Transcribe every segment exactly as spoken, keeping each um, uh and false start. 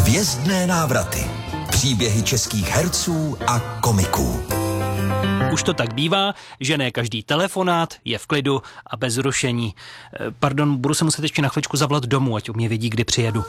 Hvězdné návraty. Příběhy českých herců a komiků. Už to tak bývá, že ne každý telefonát je v klidu a bez rušení. Pardon, budu se muset ještě na chvíličku zavolat domů, ať mě vědí, kdy přijedu.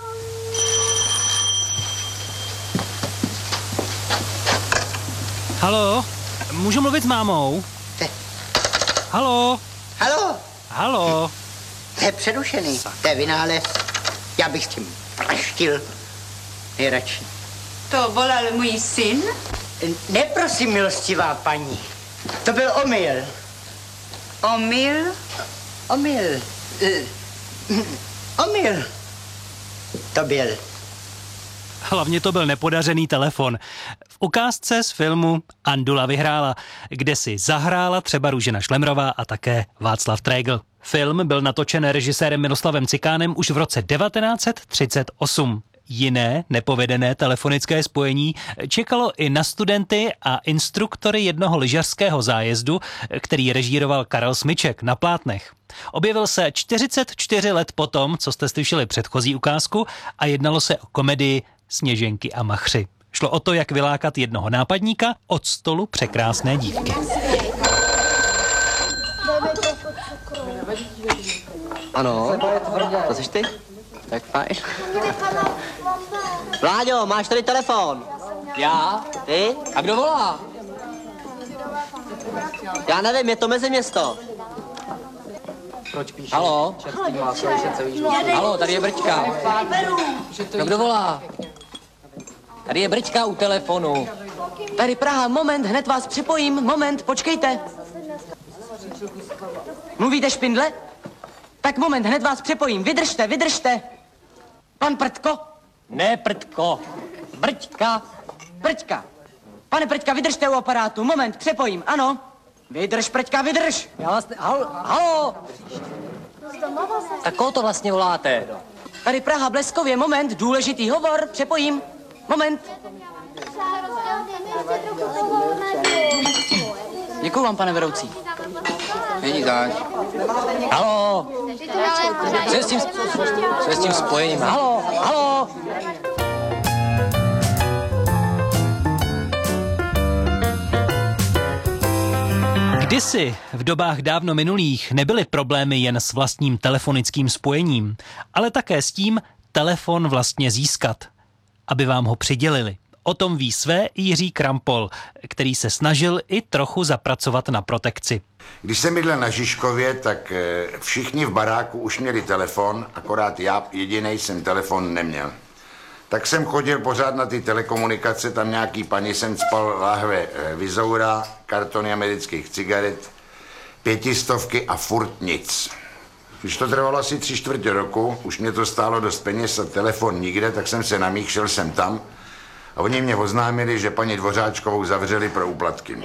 Haló, můžu mluvit s mámou? Te. Haló? Haló? Haló? To je přerušený, to je vynález. Já bych s tím praštil nejradši. To volal můj syn? Ne, prosím, milostivá paní. To byl omyl. Omyl? Omyl. Uh, omyl. To byl. Hlavně to byl nepodařený telefon. V ukázce z filmu Andula vyhrála, kde si zahrála třeba Růžena Šlemrová a také Václav Trégl. Film byl natočen režisérem Miroslavem Cikánem už v roce devatenáct set třicet osm. Jiné nepovedené telefonické spojení čekalo i na studenty a instruktory jednoho lyžařského zájezdu, který režíroval Karel Smyček na plátnech. Objevil se čtyřicet čtyři let potom, co jste slyšeli předchozí ukázku, a jednalo se o komedii Sněženky a machři. Šlo o to, jak vylákat jednoho nápadníka od stolu překrásné dívky. Ano, to jsi ty? Tak fajn. Vláďo, máš tady telefon? Já? Ty? A kdo volá? Já nevím, je to Meziměsto. Proč píšeš? Haló? Haló, tady je Brčka. No, kdo volá? Tady je Brčka u telefonu. Tady Praha, moment, hned vás připojím, moment, počkejte. Mluvíte špindle? Tak moment, hned vás připojím, vydržte, vydržte. Pan Prtko? Ne, Prtko. Brčka. Prťka. Pane Prťka, vydržte u aparátu, moment, přepojím, ano. Vydrž, Prťka, vydrž. Já vás... Ne... Halo, halo. Tak koho to vlastně voláte? Tady Praha, Bleskově, moment, důležitý hovor, přepojím. Moment. Děkuju vám, pane vedoucí. Není tak. Halo. Co je s tím, co je s tím spojením? Halo, halo. Kdysi, v dobách dávno minulých, nebyly problémy jen s vlastním telefonickým spojením, ale také s tím telefon vlastně získat, aby vám ho přidělili. O tom ví své Jiří Krampol, který se snažil i trochu zapracovat na protekci. Když jsem bydlel na Žižkově, tak všichni v baráku už měli telefon, akorát já jedinej jsem telefon neměl. Tak jsem chodil pořád na ty telekomunikace, tam nějaký paní jsem cpal láhve Vizoura, kartony amerických cigaret, pětistovky a furt nic. Když to trvalo asi tři čtvrtě roku, už mě to stálo dost peněz a telefon nikde, tak jsem se namích, šel jsem tam a oni mě oznámili, že paní Dvořáčkovou zavřeli pro úplatky.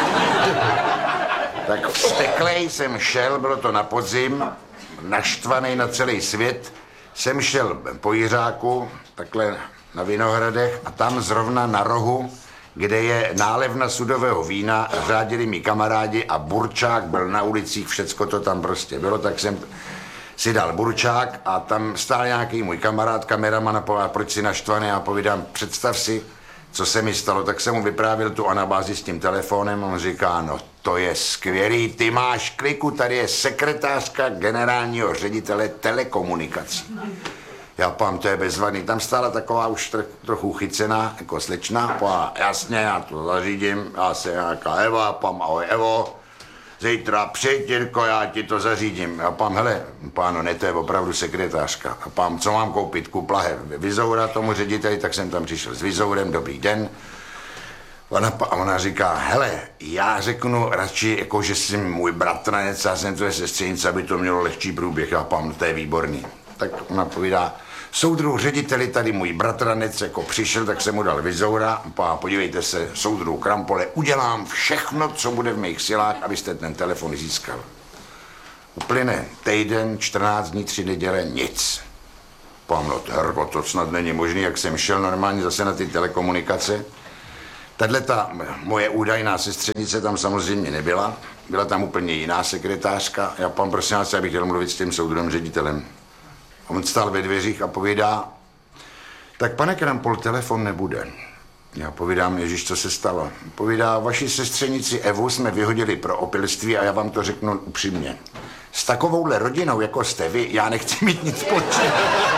Tak vzteklej jsem šel, bylo to na podzim, naštvaný na celý svět, jsem šel po Jiřáku, takhle na Vinohradech, a tam zrovna na rohu, kde je nálevna sudového vína, řádili mi kamarádi a burčák byl na ulicích, všecko to tam prostě bylo, tak jsem si dal burčák a tam stál nějaký můj kamarád, kameraman, a povedal, proč si naštvaný, a povídám, představ si, co se mi stalo, tak jsem mu vyprávěl tu anabázi s tím telefonem, on říká, no to je skvělý, ty máš kliku, tady je sekretářka generálního ředitele telekomunikací. Já pám, to je bezvadný, tam stála taková už tr- trochu chycená, jako slečna, pá, jasně, já to zařídím, já se nějaká Eva, pám, ahoj Evo, zítra přijď, Jirko, já ti to zařídím. Já pám, hele, páno, ne, to je opravdu sekretářka. A pám, co mám koupit? Kup lahev Vizoura tomu řediteli, tak jsem tam přišel s Vizourem, dobrý den. Ona, ona říká, hele, já řeknu radši, jako, že jsem můj bratranec, já jsem tvoje sestřenice, aby to mělo lehčí průběh. Já pám, to je výborný. Tak ona povídá, soudruh řediteli, tady můj bratranec jako přišel, tak jsem mu dal Vizoura. A podívejte se, soudruh Krampole, udělám všechno, co bude v mých silách, abyste ten telefon získal. Uplyne týden, čtrnáct dní, tři neděle, nic. Pám, no herko, to snad není možný, jak jsem šel normálně zase na ty telekomunikace. Tahle ta moje údajná sestřenice tam samozřejmě nebyla. Byla tam úplně jiná sekretářka. Já pán, prosím vás, já bych chtěl mluvit s tím soudruhem ředitelem. On stál ve dveřích a povídá, Tak pane Krampol, telefon nebude. Já povídám, Ježíš, co se stalo. Povídá, vaši sestřenici Evu jsme vyhodili pro opilství a já vám to řeknu upřímně. S takovouhle rodinou, jako jste vy, já nechci mít nic společného.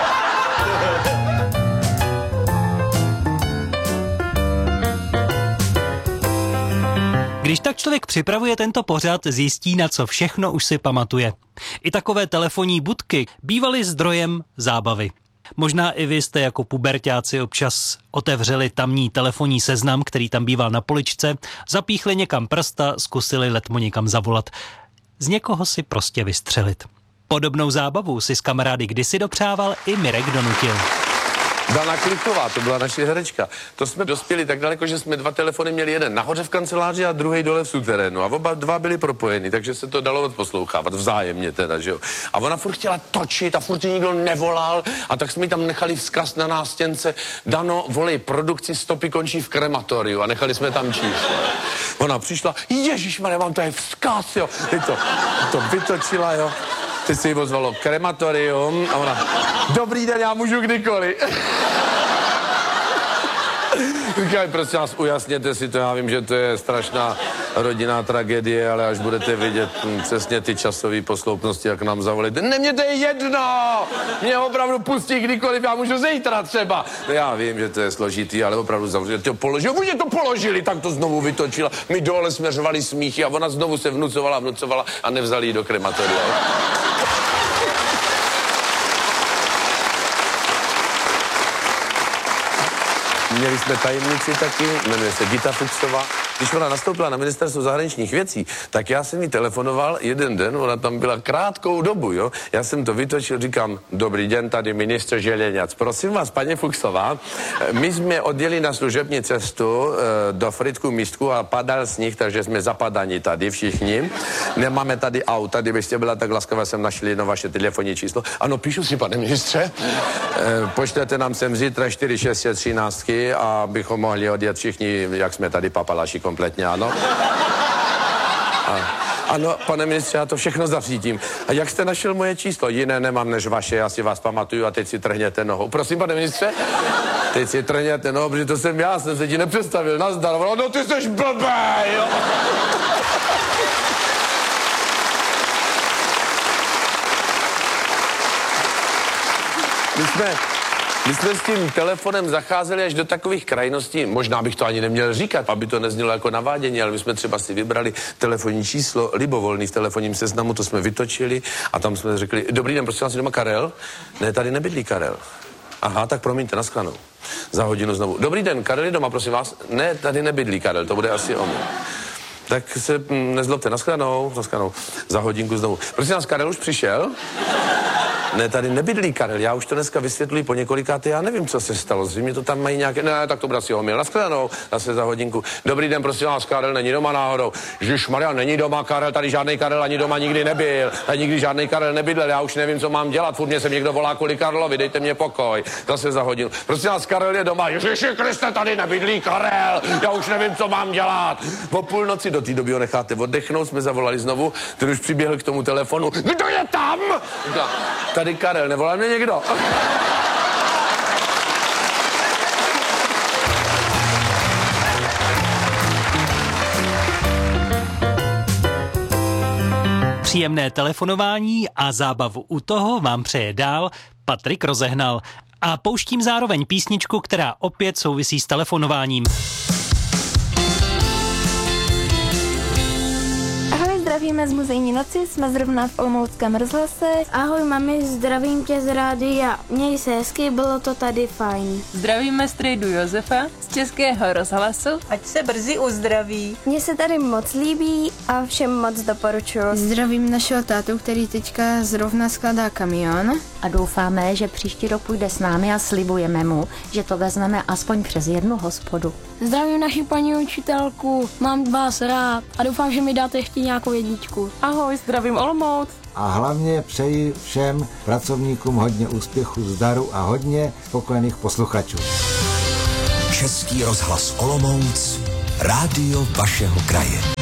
Když tak člověk připravuje tento pořad, zjistí, na co všechno už si pamatuje. I takové telefonní budky bývaly zdrojem zábavy. Možná i vy jste jako puberťáci občas otevřeli tamní telefonní seznam, který tam býval na poličce, zapíchli někam prsta, zkusili letmo někam zavolat. Z někoho si prostě vystřelit. Podobnou zábavu si s kamarády kdysi dopřával i Mirek Donutil. Dana Kliková, to byla naše herečka. To jsme dospěli tak daleko, že jsme dva telefony měli, jeden nahoře v kanceláři a druhý dole v suterénu. A oba dva byli propojeny, takže se to dalo odposlouchávat vzájemně teda, že jo. A ona furt chtěla točit a furt ji nikdo nevolal a tak jsme ji tam nechali vzkaz na nástěnce. Dano, volej produkci, stopy končí v krematoriu a nechali jsme tam číslo. Ona přišla, ježišmarja, mám tady vzkaz, jo. Teď to, to vytočila, jo. Teď se jí ozvalo krematorium a ona, dobrý den, já můžu kdykoliv. Říkaj, prosím vás, ujasněte si to, já vím, že to je strašná rodinná tragédie, ale až budete vidět hm, přesně ty časové posloupnosti, jak nám zavolíte. Ne, mě to je jedno! Mě opravdu pustí kdykoliv, já můžu zítra třeba. No, já vím, že to je složitý, ale opravdu zavřeli, to položili. Oni to položili, tak to znovu vytočila. My dole jsme řvali smíchy a ona znovu se vnucovala, vnucovala a nevzali ji do krematoria. Měli jsme tajemnici taky, jmenuje se Gita Fuchsová. Když ona nastoupila na ministerstvo zahraničních věcí, tak já jsem jí telefonoval jeden den, ona tam byla krátkou dobu, jo. Já jsem to vytočil, říkám, dobrý den, tady ministr Želeňac. Prosím vás, paní Fuchsová, my jsme odjeli na služební cestu do Frýdku místku a padal sníh, takže jsme zapadani tady všichni. Nemáme tady auta, kdybyste byla tak laskavá, jsem našli na vaše telefonní číslo. Ano, píšu si, pane ministře, pošlete nám sem zítra čtyři šest třináct, abychom mohli odjet všichni, jak jsme tady papalaši kompletně, ano. A, ano, pane ministře, já to všechno zařídím. A jak jste našel moje číslo? Jiné nemám než vaše, já si vás pamatuju a teď si trhněte nohou. Prosím, pane ministře? Teď si trhněte nohou, protože to jsem já, jsem se ti nepředstavil. Nazdar, no ty jsi blbej, jo. My jsme... My jsme s tím telefonem zacházeli až do takových krajností, možná bych to ani neměl říkat, aby to neznělo jako navádění, ale my jsme třeba si vybrali telefonní číslo, libovolný v telefonním seznamu, to jsme vytočili a tam jsme řekli, dobrý den, prosím vás, doma Karel? Ne, tady nebydlí Karel. Aha, tak promiňte, naschledanou. Za hodinu znovu. Dobrý den, Karel je doma, prosím vás? Ne, tady nebydlí Karel, to bude asi omyl. Tak se hm, nezlobte, naschledanou, naschledanou. Za hodinku znovu. Prosím vás, Karel už přišel? Ne, tady nebydlí Karel, já už to dneska vysvětluji po několikáté, já nevím, co se stalo, zřejmě to tam mají nějaké, ne, tak to bude asi omyl, naschledanou, zase za hodinku. Dobrý den, prosím vás, Karel není doma náhodou. Ježišmarja, není doma Karel, tady žádný Karel ani doma nikdy nebyl, tady nikdy žádný Karel nebydlel, já už nevím, co mám dělat, furt mě sem někdo volá kvůli Karlovi, dejte mě pokoj, zase za hodinu. Prosím vás, Karel je doma, Ježiši Kriste, tady nebydlí Karel, já už nevím, co mám dělat. Po půlnoci do té doby ho necháte oddechnout, jsme zavolali znovu, ten už přiběhl k tomu telefonu. Kdo je tam? Tady Karel, nevolá mě někdo? Příjemné telefonování a zábavu u toho vám přeje dál Patrik Rozehnal. A pouštím zároveň písničku, která opět souvisí s telefonováním. Zdravíme z muzejní noci, jsme zrovna v Olomouckém rozhlase. Ahoj mami, zdravím tě z rádia, měj se hezky, bylo to tady fajn. Zdravíme strejdu Josefa z Českého rozhlasu. Ať se brzy uzdraví. Mně se tady moc líbí a všem moc doporučuji. Zdravím našeho tátu, který teďka zrovna skládá kamion. A doufáme, že příští rok půjde s námi a slibujeme mu, že to vezmeme aspoň přes jednu hospodu. Zdravím naši paní učitelku, mám vás rád a doufám, že mi dáte ještě nějakou jedničku. Ahoj, zdravím Olomouc. A hlavně přeji všem pracovníkům hodně úspěchu, zdaru a hodně spokojených posluchačů. Český rozhlas Olomouc, rádio vašeho kraje.